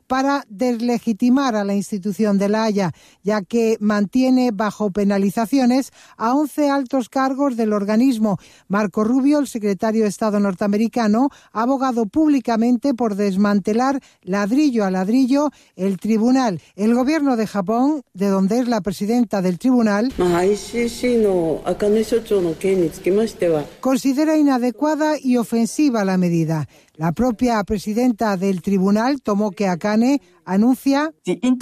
para deslegitimar a la institución de La Haya, ya que mantiene bajo penalizaciones a 11 altos cargos del organismo. Marco Rubio, el secretario de Estado norteamericano, ha abogado públicamente por desmantelar ladrillo a ladrillo el tribunal. El gobierno de Japón, de donde es la presidenta del tribunal, considera inadecuada y ofensiva la medida. La propia presidenta del tribunal, Tomoke Akane, anuncia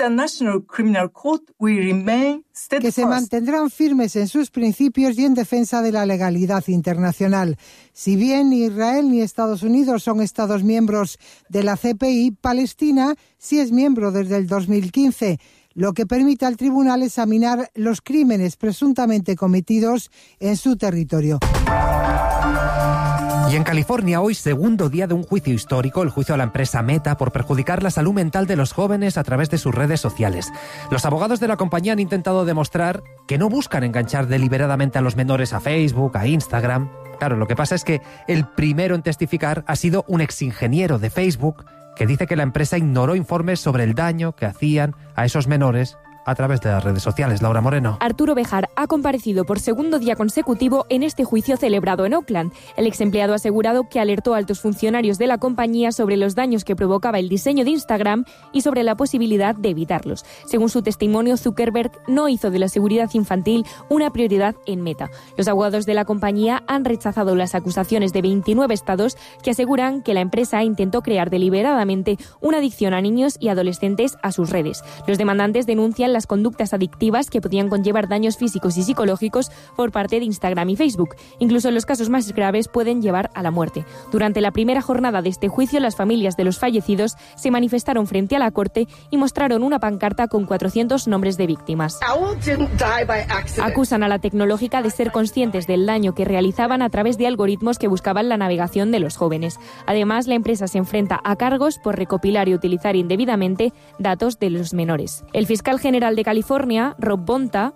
que se mantendrán firmes en sus principios y en defensa de la legalidad internacional. Si bien ni Israel ni Estados Unidos son Estados miembros de la CPI, Palestina sí es miembro desde el 2015, lo que permite al tribunal examinar los crímenes presuntamente cometidos en su territorio. Y en California, hoy, segundo día de un juicio histórico, el juicio a la empresa Meta por perjudicar la salud mental de los jóvenes a través de sus redes sociales. Los abogados de la compañía han intentado demostrar que no buscan enganchar deliberadamente a los menores a Facebook, a Instagram. Claro, lo que pasa es que el primero en testificar ha sido un exingeniero de Facebook que dice que la empresa ignoró informes sobre el daño que hacían a esos menores a través de las redes sociales. Laura Moreno. Arturo Bejar ha comparecido por segundo día consecutivo en este juicio celebrado en Oakland. El exempleado ha asegurado que alertó a altos funcionarios de la compañía sobre los daños que provocaba el diseño de Instagram y sobre la posibilidad de evitarlos. Según su testimonio, Zuckerberg no hizo de la seguridad infantil una prioridad en Meta. Los abogados de la compañía han rechazado las acusaciones de 29 estados que aseguran que la empresa intentó crear deliberadamente una adicción a niños y adolescentes a sus redes. Los demandantes denuncian las conductas adictivas que podían conllevar daños físicos y psicológicos por parte de Instagram y Facebook. Incluso en los casos más graves pueden llevar a la muerte. Durante la primera jornada de este juicio, las familias de los fallecidos se manifestaron frente a la corte y mostraron una pancarta con 400 nombres de víctimas. Acusan a la tecnológica de ser conscientes del daño que realizaban a través de algoritmos que buscaban la navegación de los jóvenes. Además, la empresa se enfrenta a cargos por recopilar y utilizar indebidamente datos de los menores. El fiscal general de California, Rob Bonta,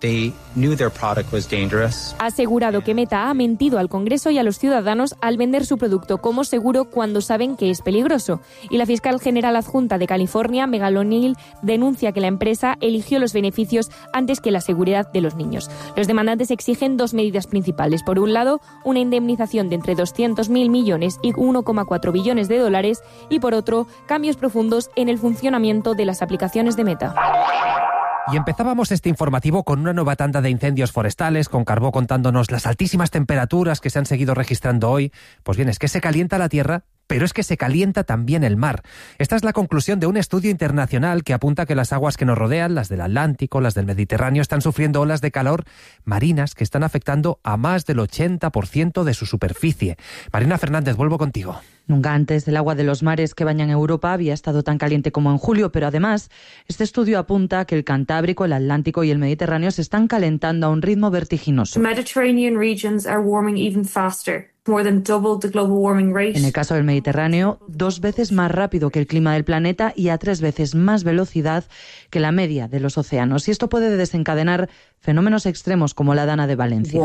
ha asegurado que Meta ha mentido al Congreso y a los ciudadanos al vender su producto como seguro cuando saben que es peligroso. Y la fiscal general adjunta de California, Megan O'Neill, denuncia que la empresa eligió los beneficios antes que la seguridad de los niños. Los demandantes exigen dos medidas principales. Por un lado, una indemnización de entre 200.000 millones y 1,4 billones de dólares y por otro, cambios profundos en el funcionamiento de las aplicaciones de Meta. Y empezábamos este informativo con una nueva tanda de incendios forestales, con Carbó contándonos las altísimas temperaturas que se han seguido registrando hoy. Pues bien, es que se calienta la tierra, pero es que se calienta también el mar. Esta es la conclusión de un estudio internacional que apunta que las aguas que nos rodean, las del Atlántico, las del Mediterráneo, están sufriendo olas de calor marinas que están afectando a más del 80% de su superficie. Marina Fernández, vuelvo contigo. Nunca antes el agua de los mares que bañan Europa había estado tan caliente como en julio, pero además este estudio apunta que el Cantábrico, el Atlántico y el Mediterráneo se están calentando a un ritmo vertiginoso. The Mediterranean regions are warming even faster. More than double the global warming rate. En el caso del Mediterráneo, 2 veces más rápido que el clima del planeta y a 3 veces más velocidad que la media de los océanos. Y esto puede desencadenar fenómenos extremos como la Dana de Valencia.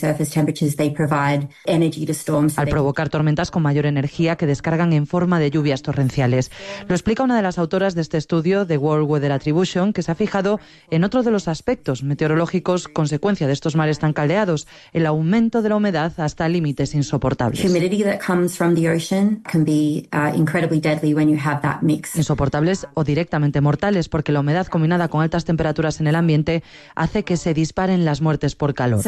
Al provocar tormentas con mayor energía que descargan en forma de lluvias torrenciales. Lo explica una de las autoras de este estudio, The World Weather Attribution, que se ha fijado en otro de los aspectos meteorológicos consecuencia de estos mares tan caldeados, el aumento de la humedad hasta límites insoportables. Insoportables o directamente mortales, porque la humedad combinada con altas temperaturas en el ambiente hace que se disparen las muertes por calor.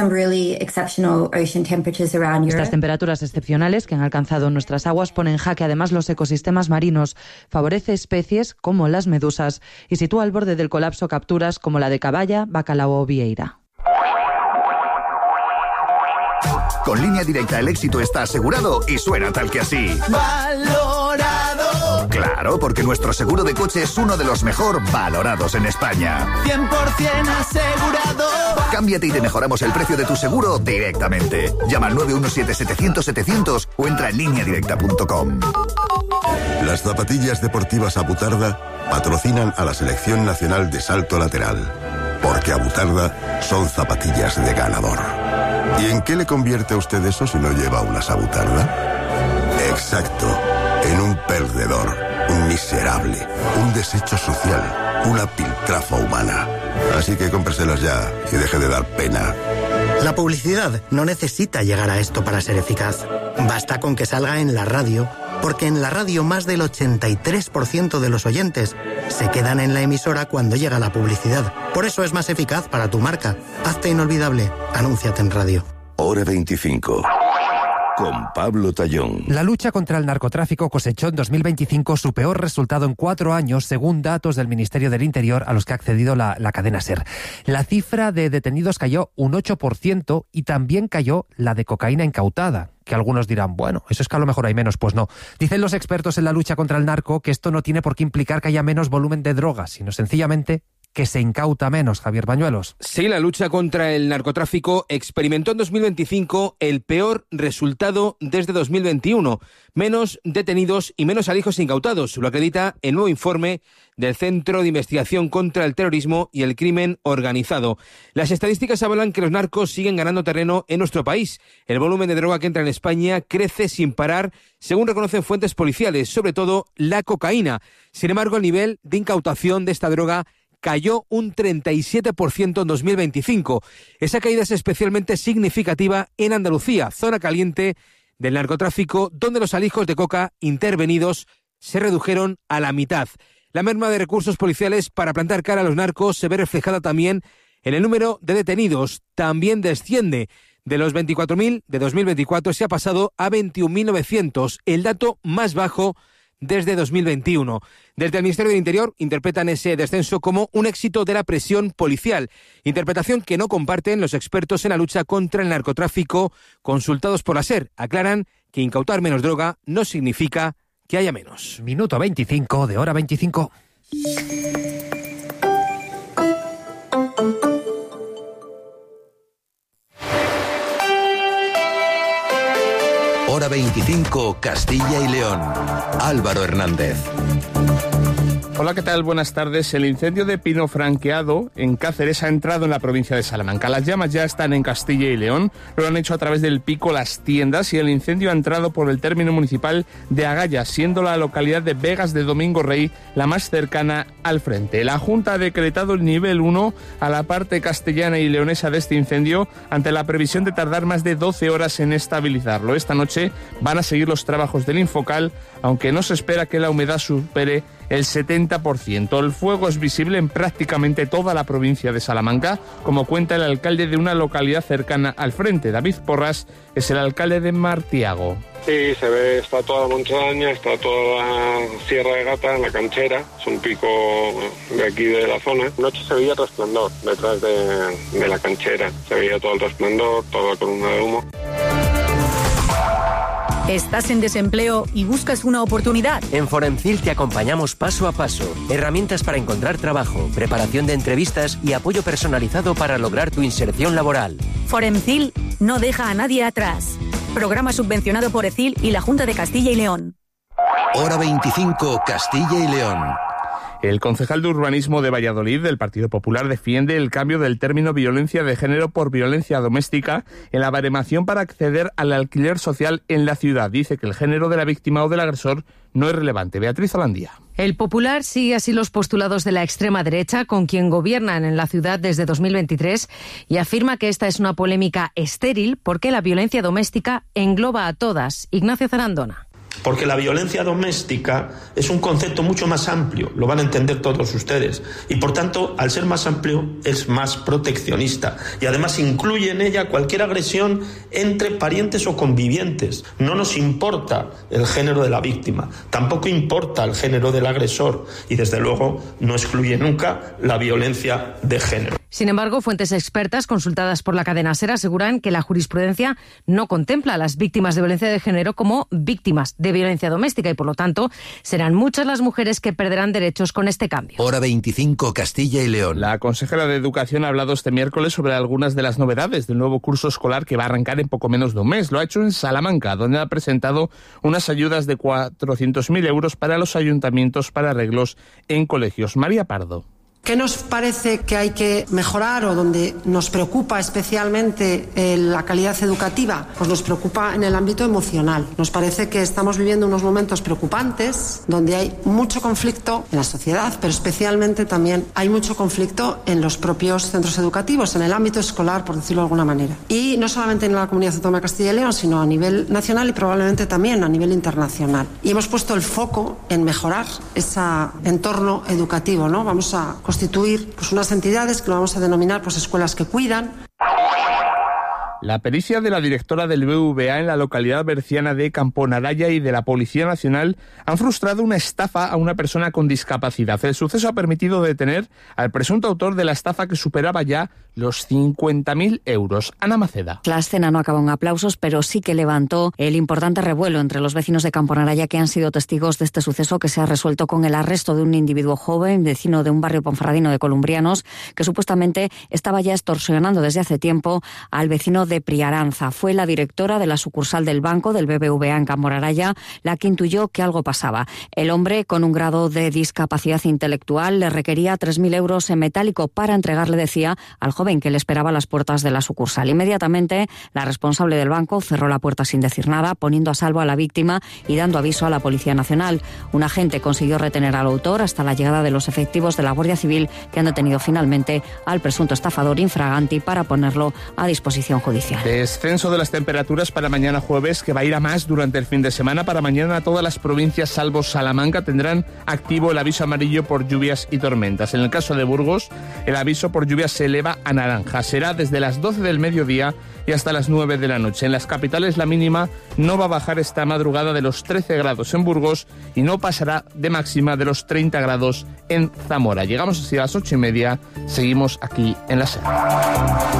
Estas temperaturas excepcionales que han alcanzado nuestras aguas ponen en jaque además los ecosistemas marinos, favorece especies como las medusas y sitúa al borde del colapso capturas como la de caballa, bacalao o vieira. Con Línea Directa el éxito está asegurado y suena tal que así. ¡Valorado! Claro, porque nuestro seguro de coche es uno de los mejor valorados en España. 100% asegurado. Cámbiate y te mejoramos el precio de tu seguro directamente. Llama al 917-700-700 o entra en lineadirecta.com. Las zapatillas deportivas Abutarda patrocinan a la Selección Nacional de Salto Lateral. Porque Abutarda son zapatillas de ganador. ¿Y en qué le convierte a usted eso si no lleva unas Abutarda? Exacto, en un perdedor. un miserable, un desecho social, una piltrafa humana. Así que cómpreselas ya y deje de dar pena. La publicidad no necesita llegar a esto para ser eficaz. Basta con que salga en la radio, porque en la radio más del 83% de los oyentes se quedan en la emisora cuando llega la publicidad. Por eso es más eficaz para tu marca. Hazte inolvidable. Anúnciate en radio. Hora 25. Con Pablo Tallón. La lucha contra el narcotráfico cosechó en 2025 su peor resultado en 4 años, según datos del Ministerio del Interior a los que ha accedido la cadena SER. La cifra de detenidos cayó un 8% y también cayó la de cocaína incautada, que algunos dirán, bueno, eso es que a lo mejor hay menos. Pues no. Dicen los expertos en la lucha contra el narco que esto no tiene por qué implicar que haya menos volumen de drogas, sino sencillamente que se incauta menos. Javier Bañuelos. Sí, la lucha contra el narcotráfico experimentó en 2025 el peor resultado desde 2021. Menos detenidos y menos alijos incautados. Lo acredita el nuevo informe del Centro de Investigación contra el Terrorismo y el Crimen Organizado. Las estadísticas hablan que los narcos siguen ganando terreno en nuestro país. El volumen de droga que entra en España crece sin parar, según reconocen fuentes policiales, sobre todo la cocaína. Sin embargo, el nivel de incautación de esta droga cayó un 37% en 2025. Esa caída es especialmente significativa en Andalucía, zona caliente del narcotráfico, donde los alijos de coca intervenidos se redujeron a la mitad. La merma de recursos policiales para plantar cara a los narcos se ve reflejada también en el número de detenidos. También desciende. De los 24.000 de 2024 se ha pasado a 21.900, el dato más bajo desde 2021. Desde el Ministerio del Interior interpretan ese descenso como un éxito de la presión policial, interpretación que no comparten los expertos en la lucha contra el narcotráfico consultados por la SER. Aclaran que incautar menos droga no significa que haya menos. Minuto 25 de Hora 25. Hora 25, Castilla y León. Álvaro Hernández. Hola, ¿qué tal? Buenas tardes. El incendio de pino franqueado en Cáceres ha entrado en la provincia de Salamanca. Las llamas ya están en Castilla y León. Lo han hecho a través del Pico Las Tiendas y el incendio ha entrado por el término municipal de Agaya, siendo la localidad de Vegas de Domingo Rey la más cercana al frente. La Junta ha decretado el nivel 1 a la parte castellana y leonesa de este incendio ante la previsión de tardar más de 12 horas en estabilizarlo. Esta noche van a seguir los trabajos del Infocal, aunque no se espera que la humedad supere el 70%. El fuego es visible en prácticamente toda la provincia de Salamanca, como cuenta el alcalde de una localidad cercana al frente. David Porras es el alcalde de Martiago. Sí, se ve, está toda la montaña, está toda la Sierra de Gata, la Canchera, es un pico de aquí de la zona. Anoche se veía el resplandor detrás de la Canchera, se veía todo el resplandor, toda la columna de humo. ¿Estás en desempleo y buscas una oportunidad? En Foremcil te acompañamos paso a paso. Herramientas para encontrar trabajo, preparación de entrevistas y apoyo personalizado para lograr tu inserción laboral. Foremcil no deja a nadie atrás. Programa subvencionado por ECIL y la Junta de Castilla y León. Hora 25, Castilla y León. El concejal de Urbanismo de Valladolid del Partido Popular defiende el cambio del término violencia de género por violencia doméstica en la baremación para acceder al alquiler social en la ciudad. Dice que el género de la víctima o del agresor no es relevante. Beatriz Holandía. El Popular sigue así los postulados de la extrema derecha, con quien gobiernan en la ciudad desde 2023, y afirma que esta es una polémica estéril porque la violencia doméstica engloba a todas. Ignacio Zarandona. Porque la violencia doméstica es un concepto mucho más amplio, lo van a entender todos ustedes, y por tanto, al ser más amplio, es más proteccionista, y además incluye en ella cualquier agresión entre parientes o convivientes. No nos importa el género de la víctima, tampoco importa el género del agresor, y desde luego no excluye nunca la violencia de género. Sin embargo, fuentes expertas consultadas por la cadena SER aseguran que la jurisprudencia no contempla a las víctimas de violencia de género como víctimas de violencia doméstica y, por lo tanto, serán muchas las mujeres que perderán derechos con este cambio. Hora 25, Castilla y León. La consejera de Educación ha hablado este miércoles sobre algunas de las novedades del nuevo curso escolar que va a arrancar en poco menos de un mes. Lo ha hecho en Salamanca, donde ha presentado unas ayudas de 400.000 euros para los ayuntamientos para arreglos en colegios. María Pardo. ¿Qué nos parece que hay que mejorar o donde nos preocupa especialmente la calidad educativa? Pues nos preocupa en el ámbito emocional. Nos parece que estamos viviendo unos momentos preocupantes donde hay mucho conflicto en la sociedad, pero especialmente también hay mucho conflicto en los propios centros educativos, en el ámbito escolar, por decirlo de alguna manera. Y no solamente en la Comunidad Autónoma de Castilla y León, sino a nivel nacional y probablemente también a nivel internacional. Y hemos puesto el foco en mejorar ese entorno educativo, ¿no? Vamos a constituir unas entidades que lo vamos a denominar escuelas que cuidan. La pericia de la directora del BBVA en la localidad berciana de Camponaraya y de la Policía Nacional han frustrado una estafa a una persona con discapacidad. El suceso ha permitido detener al presunto autor de la estafa que superaba ya los 50.000 euros. Ana Maceda. La escena no acabó en aplausos, pero sí que levantó el importante revuelo entre los vecinos de Camponaraya que han sido testigos de este suceso que se ha resuelto con el arresto de un individuo joven, vecino de un barrio ponferradino de Columbrianos, que supuestamente estaba ya extorsionando desde hace tiempo al vecino de Priaranza. Fue la directora de la sucursal del banco del BBVA en Camponaraya la que intuyó que algo pasaba. El hombre, con un grado de discapacidad intelectual, le requería 3.000 euros en metálico para entregarle, decía, al joven que le esperaba a las puertas de la sucursal. Inmediatamente, la responsable del banco cerró la puerta sin decir nada, poniendo a salvo a la víctima y dando aviso a la Policía Nacional. Un agente consiguió retener al autor hasta la llegada de los efectivos de la Guardia Civil, que han detenido finalmente al presunto estafador infraganti para ponerlo a disposición judicial. Descenso de las temperaturas para mañana jueves, que va a ir a más durante el fin de semana. Para mañana todas las provincias, salvo Salamanca, tendrán activo el aviso amarillo por lluvias y tormentas. En el caso de Burgos, el aviso por lluvias se eleva a naranja. Será desde las 12 del mediodía y hasta las 9 de la noche. En las capitales la mínima no va a bajar esta madrugada de los 13 grados en Burgos y no pasará de máxima de los 30 grados en Zamora. Llegamos así a las 8:30. Seguimos aquí en la SER.